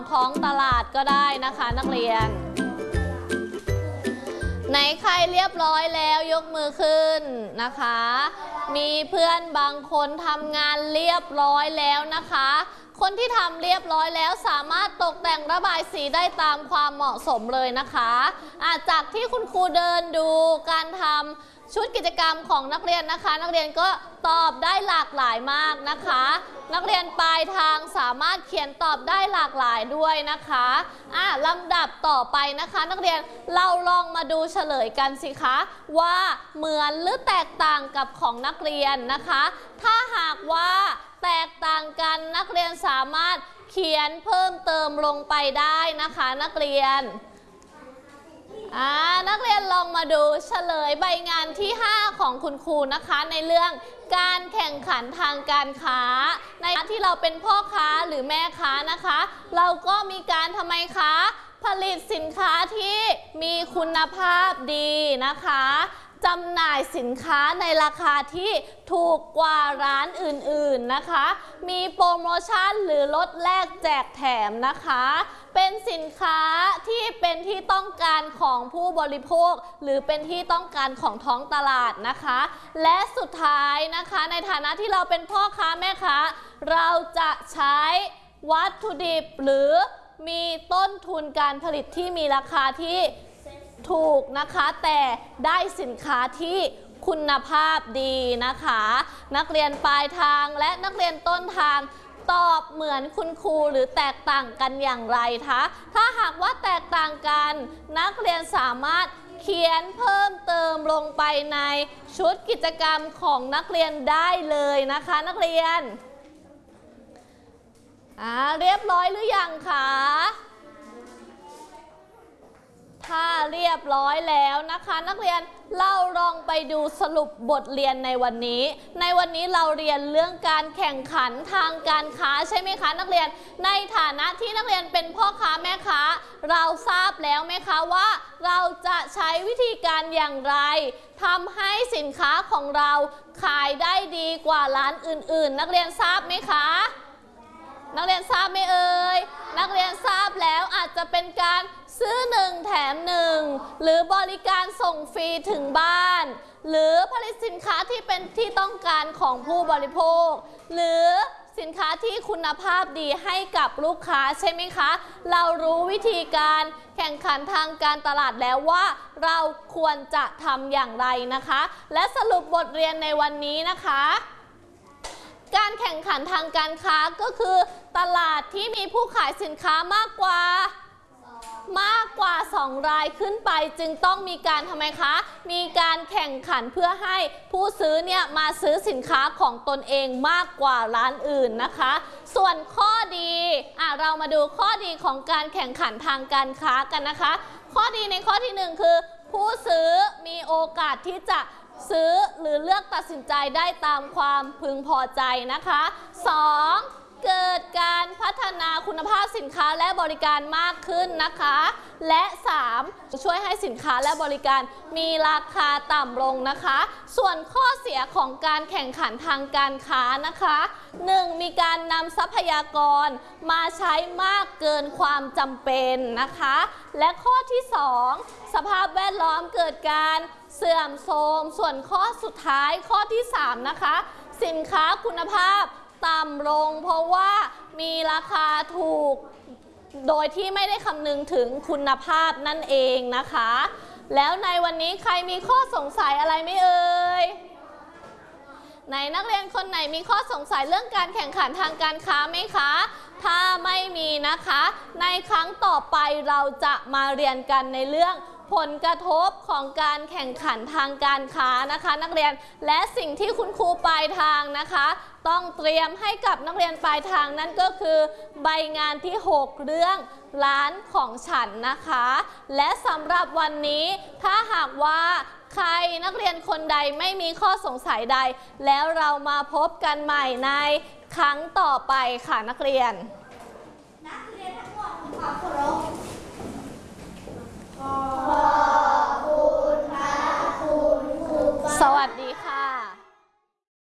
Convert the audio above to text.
ท้องตลาดก็ได้นะคะนักเรียนไหนใครเรียบร้อยแล้วยกมือขึ้นนะคะมีเพื่อนบางคนทำงานเรียบร้อยแล้วนะคะคนที่ทำเรียบร้อยแล้วสามารถตกแต่งระบายสีได้ตามความเหมาะสมเลยนะคะจากที่คุณครูเดินดูการทำชุดกิจกรรมของนักเรียนนะคะนักเรียนก็ตอบได้หลากหลายมากนะคะนักเรียนปลายทางสามารถเขียนตอบได้หลากหลายด้วยนะคะลำดับต่อไปนะคะนักเรียนเราลองมาดูเฉลยกันสิคะว่าเหมือนหรือแตกต่างกับของนักเรียนนะคะถ้าหากว่าแตกต่างกันนักเรียนสามารถเขียนเพิ่มเติมลงไปได้นะคะนักเรียนนักเรียนลองมาดูเฉลยใบงานที่ 5ของคุณครูนะคะในเรื่องการแข่งขันทางการค้าในที่เราเป็นพ่อค้าหรือแม่ค้านะคะเราก็มีการทำไมคะผลิตสินค้าที่มีคุณภาพดีนะคะจำหน่ายสินค้าในราคาที่ถูกกว่าร้านอื่นๆนะคะมีโปรโมชั่นหรือลดแลกแจกแถมนะคะเป็นสินค้าที่เป็นที่ต้องการของผู้บริโภคหรือเป็นที่ต้องการของท้องตลาดนะคะและสุดท้ายนะคะในฐานะที่เราเป็นพ่อค้าแม่ค้าเราจะใช้วัตถุดิบหรือมีต้นทุนการผลิตที่มีราคาที่ถูกนะคะแต่ได้สินค้าที่คุณภาพดีนะคะนักเรียนปลายทางและนักเรียนต้นทางตอบเหมือนคุณครูหรือแตกต่างกันอย่างไรคะถ้าหากว่าแตกต่างกันนักเรียนสามารถเขียนเพิ่มเติมลงไปในชุดกิจกรรมของนักเรียนได้เลยนะคะนักเรียนเรียบร้อยหรือยังคะถ้าเรียบร้อยแล้วนะคะนักเรียนเราลองไปดูสรุปบทเรียนในวันนี้เราเรียนเรื่องการแข่งขันทางการค้าใช่ไหมคะนักเรียนในฐานะที่นักเรียนเป็นพ่อค้าแม่ค้าเราทราบแล้วไหมคะว่าเราจะใช้วิธีการอย่างไรทำให้สินค้าของเราขายได้ดีกว่าร้านอื่นๆนักเรียนทราบไหมคะนักเรียนทราบไหมเอ่ยนักเรียนทราบแล้วอาจจะเป็นการซื้อ1แถม1หรือบริการส่งฟรีถึงบ้านหรือผลิตสินค้าที่เป็นที่ต้องการของผู้บริโภคหรือสินค้าที่คุณภาพดีให้กับลูกค้าใช่ไหมคะเรารู้วิธีการแข่งขันทางการตลาดแล้วว่าเราควรจะทำอย่างไรนะคะและสรุปบทเรียนในวันนี้นะคะการแข่งขันทางการค้าก็คือตลาดที่มีผู้ขายสินค้ามากกว่า2 รายขึ้นไปจึงต้องมีการทำไมคะมีการแข่งขันเพื่อให้ผู้ซื้อเนี่ยมาซื้อสินค้าของตนเองมากกว่าร้านอื่นนะคะส่วนข้อดีเรามาดูข้อดีของการแข่งขันทางการค้ากันนะคะข้อดีในข้อที่1คือผู้ซื้อมีโอกาสที่จะซื้อหรือเลือกตัดสินใจได้ตามความพึงพอใจนะคะ2เกิดการพัฒนาคุณภาพสินค้าและบริการมากขึ้นนะคะและ3ช่วยให้สินค้าและบริการมีราคาต่ำลงนะคะส่วนข้อเสียของการแข่งขันทางการค้านะคะ1มีการนำทรัพยากรมาใช้มากเกินความจำเป็นนะคะและข้อที่2สภาพแวดล้อมเกิดการเสื่อมโทรมส่วนข้อสุดท้ายข้อที่3นะคะสินค้าคุณภาพต่ำลงเพราะว่ามีราคาถูกโดยที่ไม่ได้คำนึงถึงคุณภาพนั่นเองนะคะแล้วในวันนี้ใครมีข้อสงสัยอะไรไหมเอ่ยในนักเรียนคนไหนมีข้อสงสัยเรื่องการแข่งขันทางการค้าไหมคะถ้าไม่มีนะคะในครั้งต่อไปเราจะมาเรียนกันในเรื่องผลกระทบของการแข่งขันทางการค้านะคะนักเรียนและสิ่งที่คุณครูปลายทางนะคะต้องเตรียมให้กับนักเรียนปลายทางนั่นก็คือใบงานที่6เรื่องร้านของฉันนะคะและสำหรับวันนี้ถ้าหากว่าใครนักเรียนคนใดไม่มีข้อสงสัยใดแล้วเรามาพบกันใหม่ในครั้งต่อไปค่ะนักเรียนทั้งหมดขอเคารพขอบคุณพระคุณครูสวัสดี